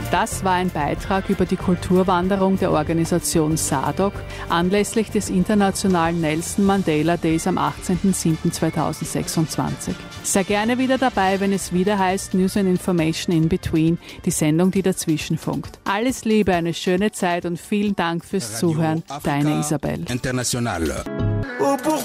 Das war ein Beitrag über die Kulturwanderung der Organisation SADC anlässlich des internationalen Nelson Mandela Days am 18.07.2026. Sei gerne wieder dabei, wenn es wieder heißt News and Information in Between, die Sendung, die dazwischen funkt. Alles Liebe, eine schöne Zeit und vielen Dank fürs Zuhören. Deine Isabel. International.